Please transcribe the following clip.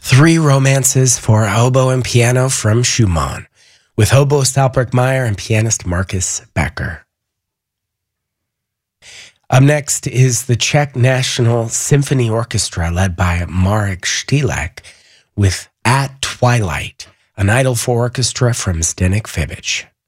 Three Romances for Oboe and Piano from Schumann, with oboe Alpert Meyer and pianist Marcus Becker. Up next is the Czech National Symphony Orchestra led by Marek Štílek with At Twilight, an Idol for Orchestra from Zdeněk Fibič.